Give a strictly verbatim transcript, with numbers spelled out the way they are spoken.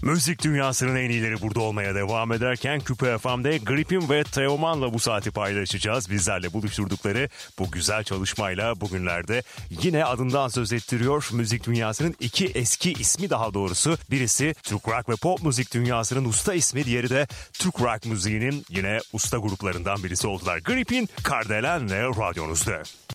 Müzik dünyasının en iyileri burada olmaya devam ederken Küpe F M'de Gripin ve Teoman'la bu saati paylaşacağız. Bizlerle buluşturdukları bu güzel çalışmayla bugünlerde yine adından söz ettiriyor. Müzik dünyasının iki eski ismi, daha doğrusu. Birisi Türk rock ve pop müzik dünyasının usta ismi, diğeri de Türk rock müziğinin yine usta gruplarından birisi oldular. Gripin, Kardelen'le radyonuzda.